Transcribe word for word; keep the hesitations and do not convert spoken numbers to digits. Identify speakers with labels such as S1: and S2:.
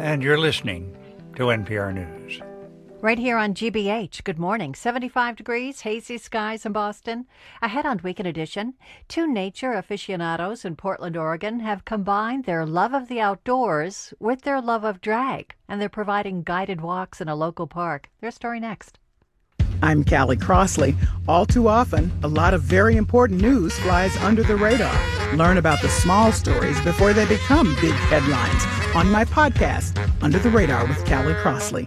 S1: and you're listening to N P R News.
S2: Right here on G B H. Good morning. seventy-five degrees, hazy skies in Boston. Ahead on Weekend Edition, two nature aficionados in Portland, Oregon have combined their love of the outdoors with their love of drag, and they're providing guided walks in a local park. Their story next.
S3: I'm Callie Crossley. All too often, a lot of very important news flies under the radar. Learn about the small stories before they become big headlines on my podcast, Under the Radar with Callie Crossley.